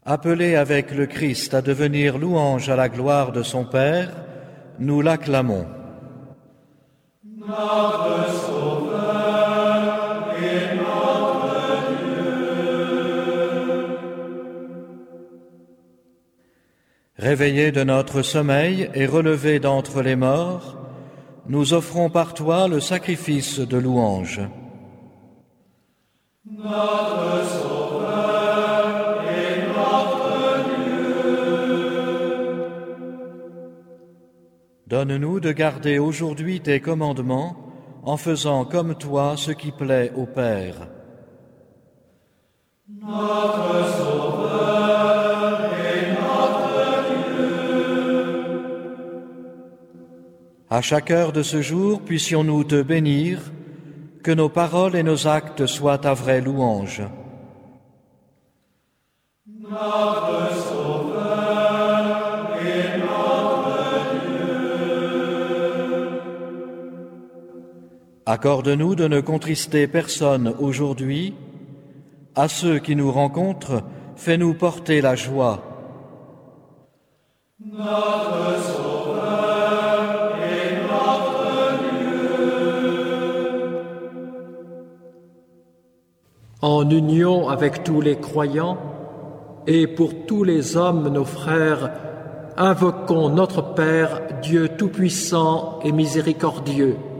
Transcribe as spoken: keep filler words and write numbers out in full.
Appelé avec le Christ à devenir louange à la gloire de son Père, nous l'acclamons. Notre Sauveur et notre Dieu. Réveillés de notre sommeil et relevés d'entre les morts, nous offrons par toi le sacrifice de louange. Notre Sauveur et notre Dieu. Donne-nous de garder aujourd'hui tes commandements en faisant comme toi ce qui plaît au Père. Notre Sauveur et notre Dieu. À chaque heure de ce jour, puissions-nous te bénir, que nos paroles et nos actes soient ta vraie louange. Notre Sauveur et notre Dieu. Accorde-nous de ne contrister personne aujourd'hui. À ceux qui nous rencontrent, fais-nous porter la joie. Notre Sauveur et notre Dieu. En union avec tous les croyants et pour tous les hommes, nos frères, invoquons notre Père, Dieu Tout-Puissant et Miséricordieux.